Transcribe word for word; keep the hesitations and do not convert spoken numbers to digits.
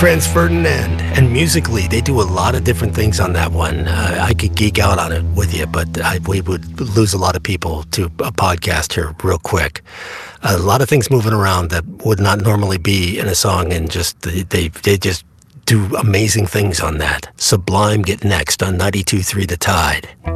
Franz Ferdinand, and musically, they do a lot of different things on that one. Uh, I could geek out on it with you, but I, we would lose a lot of people to a podcast here real quick. A lot of things moving around that would not normally be in a song, and just they they, they just do amazing things on that. Sublime get next on ninety-two point three The Tide.